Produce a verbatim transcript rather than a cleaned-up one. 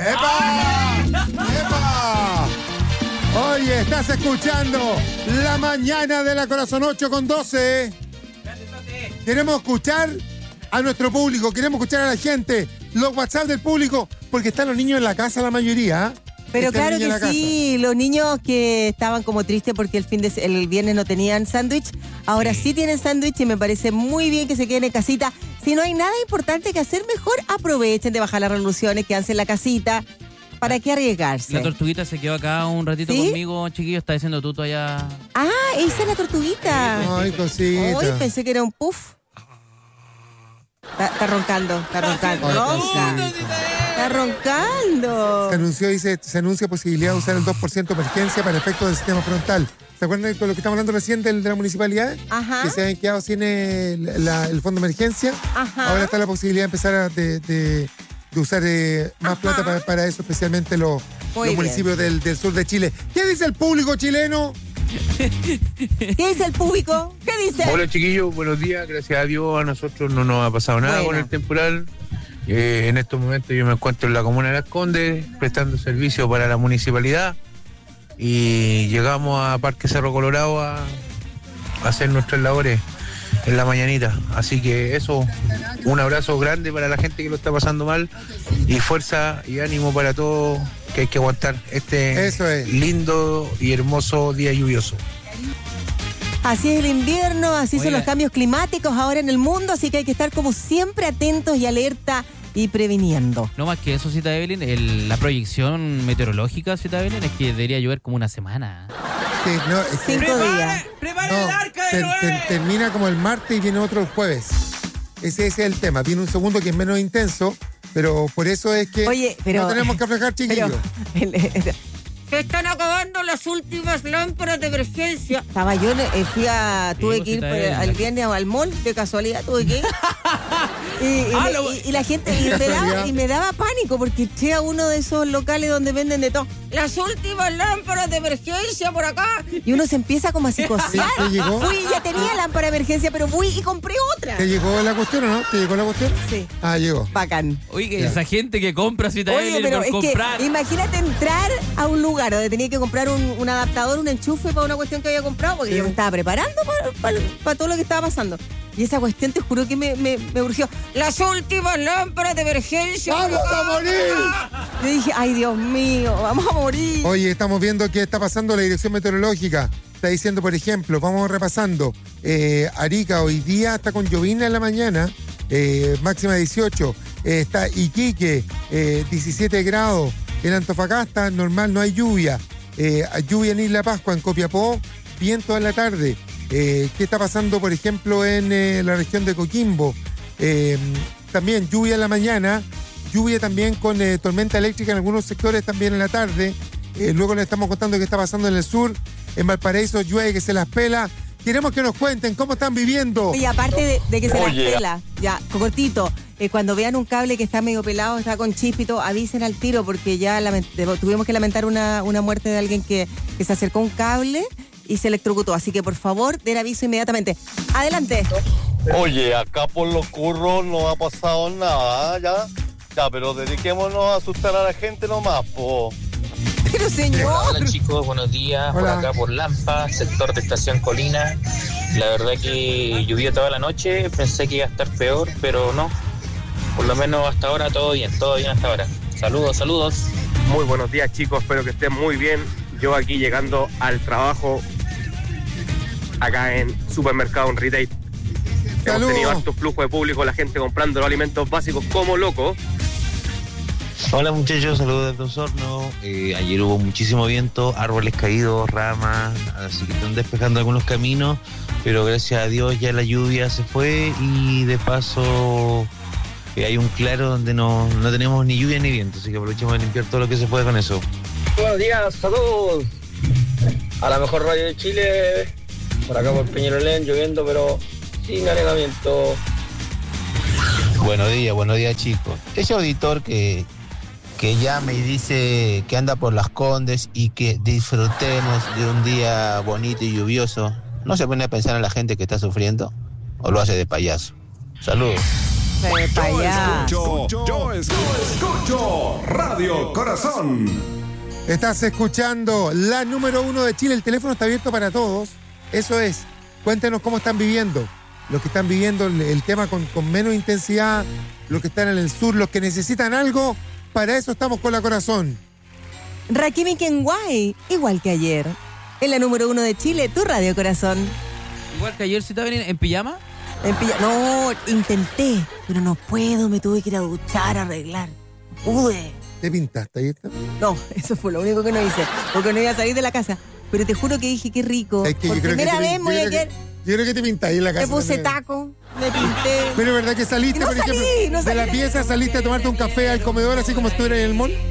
¡Epa! ¡Epa! Oye, estás escuchando La Mañana de la Corazón ocho con doce. Queremos escuchar a nuestro público, queremos escuchar a la gente, los WhatsApp del público, porque están los niños en la casa la mayoría. Pero Están claro que sí, los niños que estaban como tristes porque el fin de el viernes no tenían sándwich, ahora sí tienen sándwich y me parece muy bien que se queden en casita. Si no hay nada importante que hacer, mejor aprovechen de bajar las resoluciones, quédense en la casita. ¿Para qué arriesgarse? La tortuguita se quedó acá un ratito ¿Sí? conmigo, chiquillo, está diciendo tuto allá. Ah, esa es la tortuguita. Ay, cosita. Ay, pensé que era un puff. Está, está roncando, está roncando. Ay, Ronca. cosita. Está roncando. Se anunció, dice, se anuncia posibilidad de usar el dos por ciento de emergencia para efectos del sistema frontal. ¿Se acuerdan de lo que estamos hablando recién del, de la municipalidad? Ajá. Que se habían quedado sin el, la- el fondo de emergencia. Ajá. Ahora está la posibilidad de empezar a de, de- de usar eh, más Ajá. plata para, para eso, especialmente los, Muy los bien. municipios del, del sur de Chile. ¿Qué dice el público chileno? ¿Qué dice el público? ¿Qué dice? Hola chiquillos, buenos días, gracias a Dios a nosotros no nos ha pasado nada Buena. con el temporal. Eh, en estos momentos yo me encuentro en la comuna de Las Condes prestando servicio para la municipalidad y llegamos a Parque Cerro Colorado a, a hacer nuestras labores en la mañanita. Así que eso, un abrazo grande para la gente que lo está pasando mal y fuerza y ánimo para todos, que hay que aguantar este Eso es. lindo y hermoso día lluvioso. Así es el invierno, así son Oiga. los cambios climáticos ahora en el mundo, así que hay que estar como siempre atentos y alerta y previniendo. No más que eso, Cita Evelyn, el- la proyección meteorológica, Cita Evelyn, es que debería llover como una semana. Sí, no, es que- Cinco días. no, ter- ter- termina como el martes y viene otro el jueves. Ese, ese es el tema. Viene un segundo que es menos intenso, pero por eso es que Oye, pero- no tenemos que aflojar, chiquillos. Pero, el- el- Se están acabando las últimas lámparas de emergencia. estaba yo, eh, fui a, tuve Sí, que ir cosita pues, de- al viernes al mall, de casualidad tuve que ir. Y, y Ah, me- lo- y- y la gente, y me, Casualidad. daba, y me daba pánico porque entré a uno de esos locales donde venden de todo. Las últimas lámparas de emergencia por acá. Y uno se empieza como a psicosear. ¿Te llegó? Fui, ya tenía lámpara de emergencia, pero fui y compré otra. ¿Te llegó la cuestión o no? ¿Te llegó la cuestión? Sí, Ah, llegó. bacán. Oye, Ya. esa gente que compra Cita Oye, Evelyn pero por es comprar. que imagínate entrar a un lugar donde tenía que comprar un, un adaptador, un enchufe para una cuestión que había comprado, porque Sí. yo me estaba preparando para, para- para todo lo que estaba pasando. Y esa cuestión, te juro que me, me, me urgió. Las últimas lámparas de emergencia. ¡Vamos a morir! Yo dije, ay, Dios mío, vamos a morir. Oye, estamos viendo qué está pasando la dirección meteorológica. Está diciendo, por ejemplo, vamos repasando. Eh, Arica hoy día está con llovizna en la mañana, eh, máxima dieciocho. Eh, está Iquique, eh, diecisiete grados. En Antofagasta, normal, no hay lluvia. Eh, lluvia en Isla Pascua, en Copiapó, viento en la tarde. Eh, ¿Qué está pasando, por ejemplo, en eh, la región de Coquimbo? Eh, también lluvia en la mañana, lluvia también con eh, tormenta eléctrica en algunos sectores también en la tarde. Eh, luego les estamos contando qué está pasando en el sur. En Valparaíso llueve que se las pela. Queremos que nos cuenten cómo están viviendo. Y aparte de, de que se Oye. las pela, ya, cortito, eh, cuando vean un cable que está medio pelado, está con chispito, avisen al tiro, porque ya lament- tuvimos que lamentar una, una muerte de alguien que, que se acercó a un cable y se electrocutó. Así que por favor, den aviso inmediatamente. Adelante. Oye, acá por los curros no ha pasado nada, ¿ya? Ya, pero dediquémonos a asustar a la gente nomás, po. Pero señor. Hola chicos, buenos días. Por Hola. acá por Lampa, sector de Estación Colina. La verdad que llovió toda la noche, pensé que iba a estar peor, pero no. Por lo menos hasta ahora todo bien, todo bien hasta ahora. Saludos, saludos. Muy buenos días chicos, espero que estén muy bien. Yo aquí llegando al trabajo acá en supermercado, en retail. Saludos. Hemos tenido harto flujo de público, la gente comprando los alimentos básicos como loco. Hola muchachos, saludos desde Osorno. Eh, ayer hubo muchísimo viento, árboles caídos, ramas, así que están despejando algunos caminos, pero gracias a Dios ya la lluvia se fue y de paso eh, hay un claro donde no, no tenemos ni lluvia ni viento, así que aprovechemos de limpiar todo lo que se puede con eso. Buenos días, saludos. A la mejor radio de Chile, por acá por Peñalolén, lloviendo, pero sin anegamiento. Buenos días, buenos días chicos. Ese auditor que, que llama y dice que anda por Las Condes y que disfrutemos de un día bonito y lluvioso, ¿no se pone a pensar en la gente que está sufriendo? ¿O lo hace de payaso? Saludos. Sepa Yo ya. escucho, yo escucho Radio Corazón. Estás escuchando la número uno de Chile. El teléfono está abierto para todos. Eso es. Cuéntenos cómo están viviendo. Los que están viviendo el, el tema con, con menos intensidad, los que están en el sur, los que necesitan algo. Para eso estamos con la Corazón. Rakimi Kenway, igual que ayer. En la número uno de Chile, tu Radio Corazón. Igual que ayer, si estaba en, en pijama. En pilla- no, intenté, pero no puedo, me tuve que ir a duchar, a arreglar. Pude. ¿Te pintaste ayer? No, eso fue lo único que no hice, porque no iba a salir de la casa. Pero te juro que dije, qué rico. Es que yo Por creo que primera te- vez yo me voy a creo que- quedar. Yo creo que te pintaste ahí en la casa. Me puse también. taco, me pinté. Pero es verdad que saliste, Y no por ejemplo, salí, no de salí la de- pieza, saliste a tomarte un café al comedor, así como estuviera en el mall.